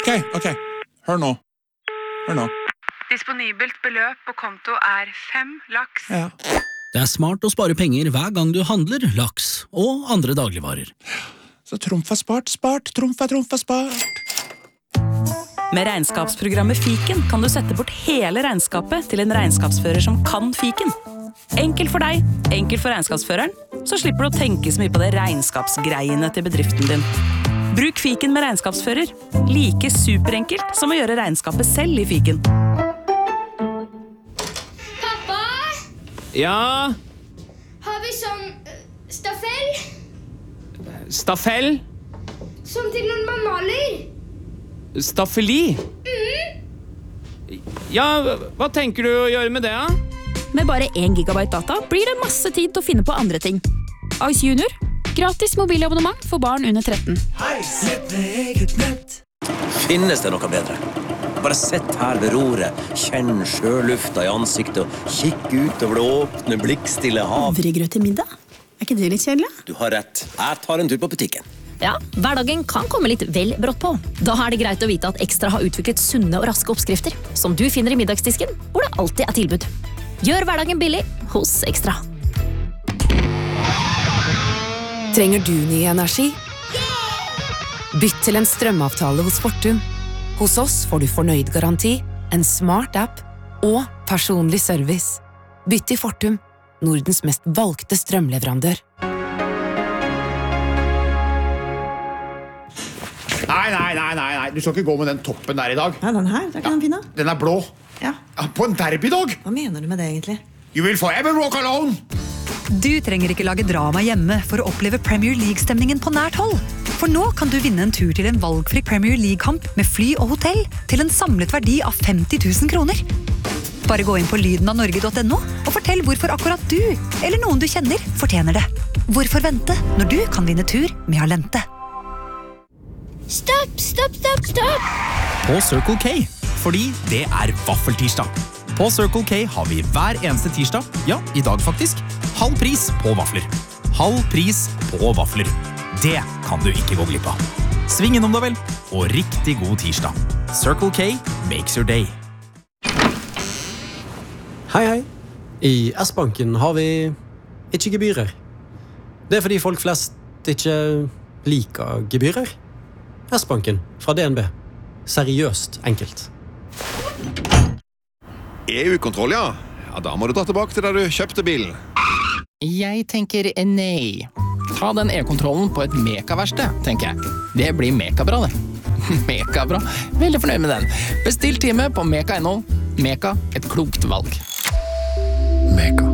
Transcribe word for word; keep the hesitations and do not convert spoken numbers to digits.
Ok, ok. Hør nå. Hør nå. Disponibelt beløp på konto er fem laks. Ja. Det er smart å spare penger hver gang du handler laks og andre dagligvarer. Så trumf er spart, spart, trumf er trumf er spart. Med regnskapsprogrammet Fiken kan du sette bort hele regnskapet til en regnskapsfører som kan Fiken. Enkelt for deg, enkelt for regnskapsføreren, så slipper du å tenke så mye på det regnskapsgreiene til bedriften din. Bruk Fiken med regnskapsfører. Like superenkelt som å gjøre regnskapet selv i Fiken. Pappa? Ja? Har vi sånn uh, staffell? Staffell? Som til når man maler? Staffeli? Mm. Ja, hva tenker du å gjøre med det, da? Med bare én gigabyte data blir det masse tid til å finne på andre ting. Ice Junior. Gratis mobilabonnement for barn under tretten. Hei, sett med eget nett. Finnes det noe bedre? Bare sett her ved roret, kjenn sjølufta i ansiktet og kikk ut over det åpne, blikkstille hav. Havregrøt til middag? Er ikke det litt kjedelig? Du har rett. Jeg tar en tur på butikken. Ja, hverdagen kan komme litt vel brått på. Da er det greit å vite at Ekstra har utviklet sunne og raske oppskrifter, som du finner i middagsdisken, hvor det alltid er tilbud. Gjør hverdagen billig hos Ekstra. Trenger du ny energi? Bytt til en strømavtale hos Fortum. Hos oss får du fornøyd garanti, en smart app og personlig service. Bytt til Fortum, Nordens mest valgte strømleverandør. Nei, nei, nei, nei, nei, du skal ikke gå med den toppen der i dag. Nei, den her, det er ikke den fine. Den er blå. Ja. Ja, på en derbydag. Hva mener du med det egentlig? You will forever walk alone. Du trenger ikke lage drama hjemme for å oppleve Premier League-stemningen på nært hold. For nå kan du vinne en tur til en valgfri Premier League-kamp med fly og hotell til en samlet verdi av femti tusen kroner. Bare gå inn på lyden av norge punktum no og fortell hvorfor akkurat du, eller noen du kjenner, fortjener det. Hvorfor vente når du kan vinne tur med Alente? Stopp, stopp, stopp, stopp! På Circle K, fordi det er vaffeltirsdag. På Circle K har vi hver eneste tirsdag, ja, i dag faktisk, halv pris på vafler. Halv pris på vafler. Det kan du ikke gå glipp av. Sving innom da vel, og riktig god tirsdag. Circle K makes your day. Hei, hei. I S-banken har vi ikke gebyrer. Det er fordi folk flest ikke liker gebyrer. S-banken fra D N B. Seriøst enkelt. E U-kontroll, ja. Ja, da må du dra tilbake til der du kjøpte bilen. Jeg tenker nei. Ta den e-kontrollen på et Meka-verksted, tenker jeg. Det blir Meka-bra, det. Meka-bra. Veldig fornøyd med den. Bestill time på Meka punktum no. Meka, et klokt valg. Meka.